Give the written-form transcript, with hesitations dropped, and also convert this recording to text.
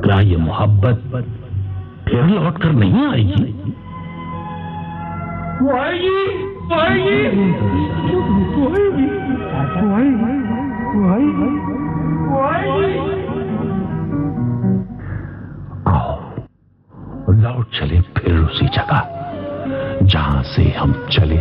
क्या ये मोहब्बत फिर लौट कर नहीं आएगी? वो आएगी, वो आएगी, वो आएगी, वो आएगी, वो आएगी, वो आएगी। आओ लौट चले फिर उसी जगह जहां से हम चले